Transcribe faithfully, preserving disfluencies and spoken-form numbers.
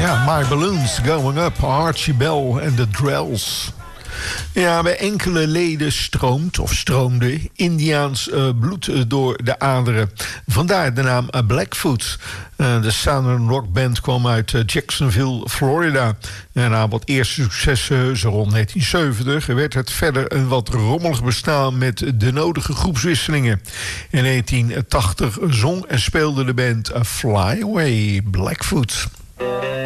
Ja, My Balloons Going Up, Archie Bell en de Drells. Ja, bij enkele leden stroomt of stroomde Indiaans uh, bloed uh, door de aderen. Vandaar de naam uh, Blackfoot. Uh, de Southern Rock Band kwam uit uh, Jacksonville, Florida. En na wat eerste successen, zo rond negentien zeventig... werd het verder een wat rommelig bestaan met de nodige groepswisselingen. In negentien tachtig zong en speelde de band uh, Fly Away Blackfoot.